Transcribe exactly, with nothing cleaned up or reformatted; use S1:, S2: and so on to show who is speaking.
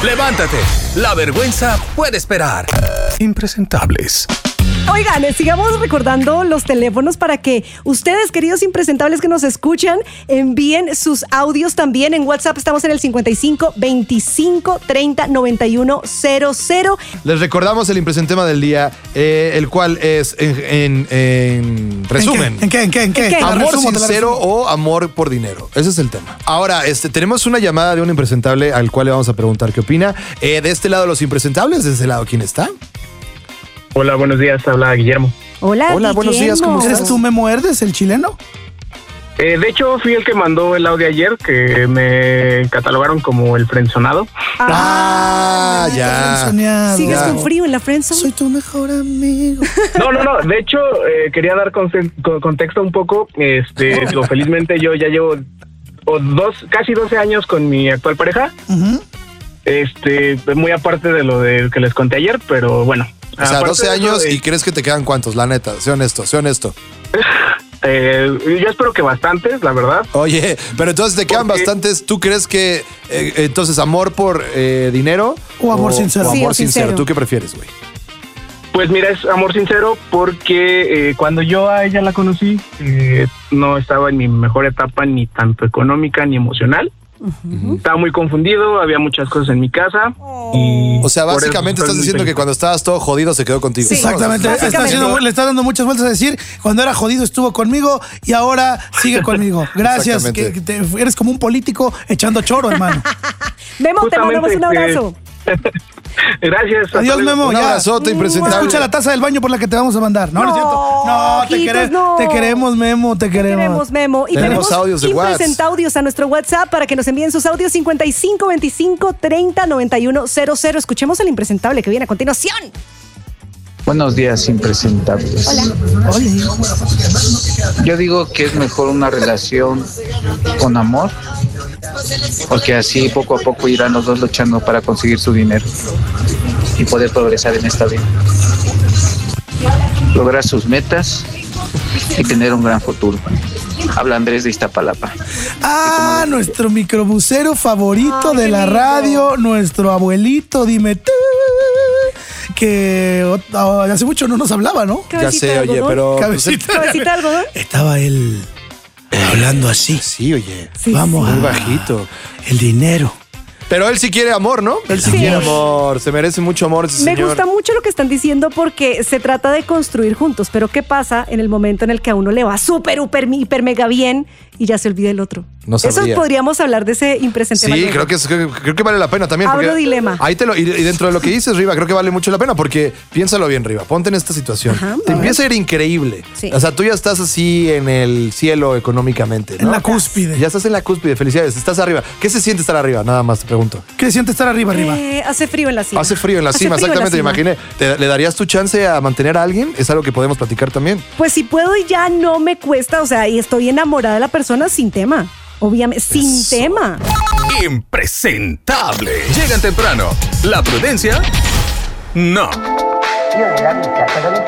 S1: Levántate, la vergüenza puede esperar. Impresentables.
S2: Oigan, sigamos recordando los teléfonos para que ustedes, queridos impresentables que nos escuchan, envíen sus audios también. En WhatsApp estamos en el cincuenta y cinco, veinticinco, treinta, noventa y uno, cero cero.
S3: Les recordamos el impresentema del día, eh, el cual es, en, en, en resumen.
S4: ¿En qué? ¿En qué? ¿En qué? ¿En qué?
S3: Amor
S4: Resumo,
S3: sincero o amor por dinero. Ese es el tema. Ahora, este, tenemos una llamada de un impresentable al cual le vamos a preguntar qué opina. Eh, de este lado los impresentables, de este lado, ¿quién está?
S5: Hola, buenos días, habla Guillermo.
S2: Hola,
S3: Hola, buenos días, ¿cómo estás?
S4: ¿Eres tú, Memo Herdes, el chileno?
S5: Eh, de hecho, fui el que mandó el audio ayer, que me catalogaron como el frenzonado.
S3: Ah, ya.
S4: Soñado.
S2: ¿Sigues
S3: Ya.
S2: con frío en la friendzone?
S4: Soy tu mejor amigo.
S5: No, no, no, de hecho, eh, quería dar conce- con- contexto un poco. Este, digo, felizmente yo ya llevo o dos, casi doce años con mi actual pareja.
S4: Uh-huh.
S5: Este, muy aparte de lo de que les conté ayer, pero bueno.
S3: O sea,
S5: aparte
S3: doce
S5: de eso,
S3: años
S5: eh,
S3: y ¿crees que te quedan cuántos? La neta, sé honesto, sé honesto.
S5: eh, yo espero que bastantes, la verdad.
S3: Oye, pero entonces te quedan
S5: Porque-
S3: bastantes. ¿Tú crees que eh, entonces amor por eh, dinero
S4: O amor sincero.
S3: O
S2: Sí,
S3: amor
S2: o
S3: sincero.
S2: sincero.
S3: ¿Tú qué prefieres, güey?
S5: Pues mira, es amor sincero porque eh, cuando yo a ella la conocí, eh, no estaba en mi mejor etapa ni tanto económica ni emocional. Uh-huh. Estaba muy confundido, había muchas cosas en mi casa. Y
S3: O sea,
S5: por eso
S3: básicamente
S5: estoy
S3: estás
S5: muy
S3: diciendo
S5: feliz.
S3: que cuando estabas todo jodido se quedó contigo.
S2: Sí.
S4: Exactamente. Está
S2: Básicamente.
S4: haciendo- le está dando muchas vueltas a decir, cuando era jodido estuvo conmigo y ahora sigue conmigo. Gracias.
S3: Exactamente.
S4: Que, que te- eres como un político echando choro, hermano.
S2: Memo, te
S5: Justamente,
S2: mandamos un abrazo.
S5: Gracias. hasta
S4: Adiós,
S5: luego.
S4: Memo.
S3: Un
S4: ya.
S3: abrazote impresentable.
S4: Escucha la taza del baño por la que te vamos a mandar. No, no, es cierto. No, te,
S2: hijitos,
S4: quere-
S2: no.
S4: te queremos, Memo, te
S2: Te
S4: queremos.
S2: queremos, Memo. Y
S3: Tenemos
S2: tenemos
S3: audios de WhatsApp.
S2: impresentaudios a nuestro WhatsApp para que nos envíen sus audios cincuenta y cinco, veinticinco, treinta, noventa y uno, cero cero. Escuchemos el impresentable que viene a continuación.
S6: Buenos días, impresentables. Yo digo que es mejor una relación con amor, porque así poco a poco irán los dos luchando para conseguir su dinero y poder progresar en esta vida. Lograr sus metas y tener un gran futuro. Habla Andrés de Iztapalapa.
S4: Ah, nuestro microbusero favorito
S2: Ay,
S4: de
S2: qué
S4: la
S2: lindo.
S4: radio, nuestro abuelito, dime tú, que oh, hace mucho no nos hablaba, ¿no?
S3: Ya
S2: Cabecita
S3: sé,
S2: de
S3: oye,
S2: algodón.
S3: pero...
S4: Cabecita.
S2: Cabecita de algodón.
S4: Estaba él hablando así.
S3: Sí, oye.
S2: Sí,
S4: Vamos
S3: Muy
S4: a
S3: bajito.
S4: el dinero.
S3: Pero él sí quiere amor, ¿no? Él sí,
S2: Sí.
S3: quiere amor. Se merece mucho amor ese
S2: Me
S3: señor.
S2: gusta mucho lo que están diciendo porque se trata de construir juntos, pero ¿qué pasa en el momento en el que a uno le va súper, hiper, hiper, mega bien y ya se olvida el otro?
S3: No
S2: Eso
S3: sabría.
S2: podríamos hablar de ese impresente.
S3: Sí, creo que, es- creo, creo que vale la pena también.
S2: Abro
S3: porque
S2: dilema.
S3: Ahí te lo, y, y dentro de lo que dices, Riva, creo que vale mucho la pena porque piénsalo bien, Riva. Ponte en esta situación.
S2: Ajá,
S3: te
S2: a
S3: empieza a ir increíble.
S2: Sí.
S3: O sea, tú ya estás así en el cielo económicamente, ¿no?
S4: En la cúspide.
S3: Ya estás en la cúspide. Felicidades. Estás arriba. ¿Qué se siente estar arriba? Nada más te pregunto.
S4: ¿Qué siente estar arriba, arriba?
S2: Eh, hace frío en la cima.
S3: Hace frío en la
S2: Hace
S3: cima,
S2: frío en la
S3: exactamente. Me
S2: cima.
S3: imaginé. ¿Te- ¿Le darías tu chance a mantener a alguien? Es algo que podemos platicar también.
S2: Pues si puedo y ya no me cuesta, o sea, y estoy enamorada de la persona sin tema. Obviamente, sin
S3: Eso.
S2: tema.
S1: Impresentable. Llegan temprano. La prudencia, no.